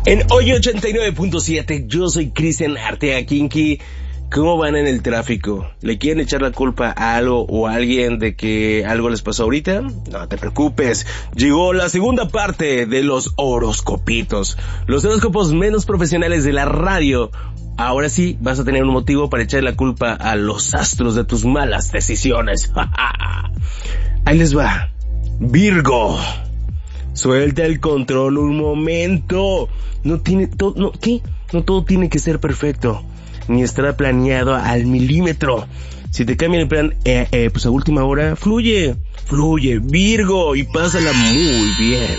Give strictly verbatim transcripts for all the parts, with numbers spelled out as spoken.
En Hoy ochenta y nueve punto siete, yo soy Cristian Arteaga Kinky. ¿Cómo van en el tráfico? ¿Le quieren echar la culpa a algo o a alguien de que algo les pasó ahorita? No te preocupes, llegó la segunda parte de los horoscopitos, los horóscopos menos profesionales de la radio. Ahora sí, vas a tener un motivo para echar la culpa a los astros de tus malas decisiones. Ahí les va. Virgo. Suelta el control un momento. No tiene todo, no, ¿qué? No todo tiene que ser perfecto, ni estará planeado al milímetro. Si te cambian el plan, eh, eh, pues a última hora, fluye, fluye, Virgo, y pásala muy bien.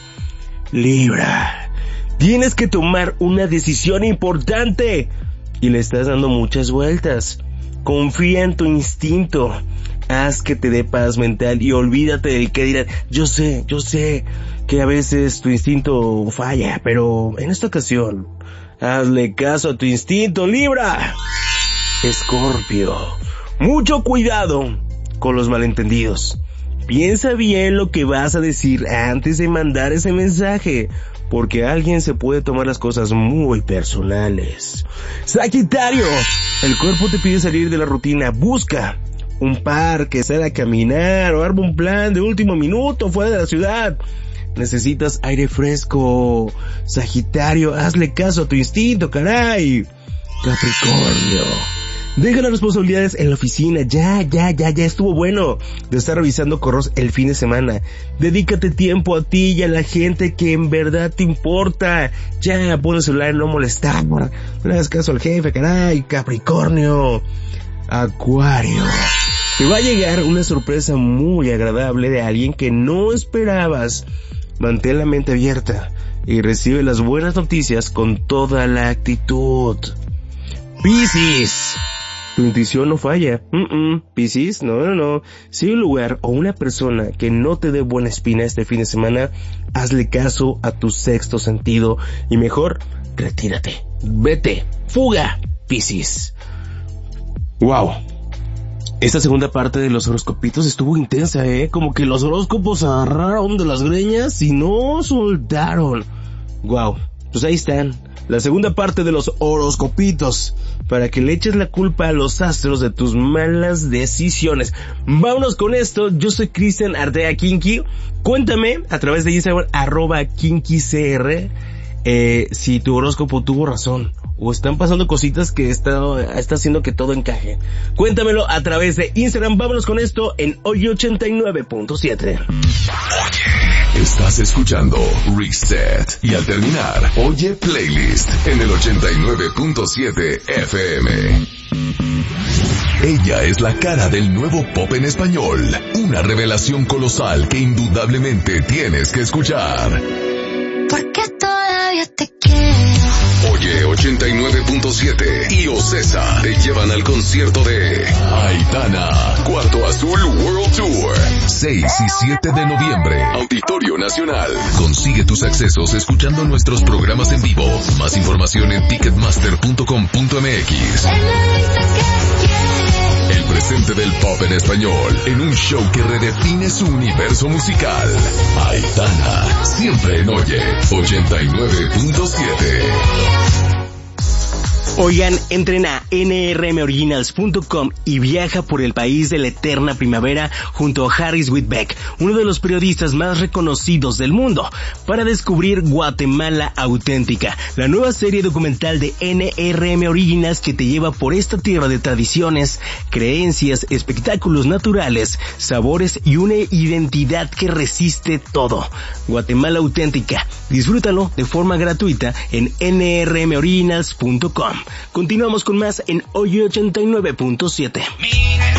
Libra. Tienes que tomar una decisión importante y le estás dando muchas vueltas. Confía en tu instinto. Haz que te dé paz mental y olvídate del que dirán. Yo sé, yo sé que a veces tu instinto falla, pero en esta ocasión, hazle caso a tu instinto, Libra. Escorpio. Mucho cuidado con los malentendidos. Piensa bien lo que vas a decir antes de mandar ese mensaje, porque alguien se puede tomar las cosas muy personales. Sagitario. El cuerpo te pide salir de la rutina. Busca un parque, sal a caminar o arma un plan de último minuto fuera de la ciudad. Necesitas aire fresco. Sagitario, hazle caso a tu instinto, caray. Capricornio. Deja las responsabilidades en la oficina. Ya, ya, ya, ya estuvo bueno de estar revisando correos el fin de semana. Dedícate tiempo a ti y a la gente que en verdad te importa. Ya, pon el celular en no molestar. No le hagas caso al jefe, caray. Capricornio. Acuario. Te va a llegar una sorpresa muy agradable de alguien que no esperabas. Mantén la mente abierta y recibe las buenas noticias con toda la actitud. Piscis. Tu intuición no falla. Mm-mm. Piscis, no, no, no. Si hay un lugar o una persona que no te dé buena espina este fin de semana, hazle caso a tu sexto sentido y mejor, retírate. Vete. Fuga, Piscis. Wow. Esta segunda parte de los horoscopitos estuvo intensa, ¿eh? Como que los horóscopos agarraron de las greñas y no soltaron. Wow. Pues ahí están. La segunda parte de los horoscopitos, para que le eches la culpa a los astros de tus malas decisiones. Vámonos con esto. Yo soy Cristian Arteaga Kinky. Cuéntame a través de Instagram, arroba KinkyCR, eh, si tu horóscopo tuvo razón o están pasando cositas que está, está haciendo que todo encaje. Cuéntamelo a través de Instagram. Vámonos con esto en Hoy ochenta y nueve punto siete. Oye, estás escuchando Reset y al terminar, oye Playlist en el ochenta y nueve punto siete F M. Ella es la cara del nuevo pop en español, una revelación colosal que indudablemente tienes que escuchar. Porque todavía te quiero. Oye ochenta y nueve punto siete y Ocesa te llevan al concierto de Aitana, Cuarto Azul World Tour, seis y siete de noviembre, Auditorio Nacional. Consigue tus accesos escuchando nuestros programas en vivo. Más información en ticketmaster punto com punto m x. El presente del pop en español en un show que redefine su universo musical. Aitana, siempre en Oye ochenta y nueve punto siete. Oigan, entrena N R M originals punto com y viaja por el país de la eterna primavera junto a Harris Whitbeck, uno de los periodistas más reconocidos del mundo, para descubrir Guatemala auténtica, la nueva serie documental de N R M Originals que te lleva por esta tierra de tradiciones, creencias, espectáculos naturales, sabores y una identidad que resiste todo. Guatemala auténtica. Disfrútalo de forma gratuita en N R M originals punto com. Continuamos con más en Hoy ochenta y nueve punto siete.